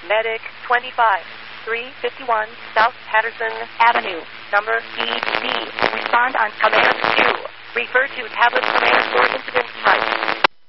Medic 25, 351 South Patterson Avenue, number ED. Respond on command 2. Refer to tablet command for incident type.